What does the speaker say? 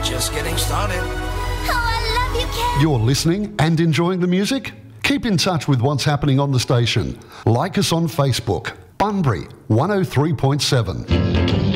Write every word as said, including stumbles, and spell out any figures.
we're just getting started. Oh, I love you, Ken. You're listening and enjoying the music? Keep in touch with what's happening on the station. Like us on Facebook. Bunbury one oh three point seven.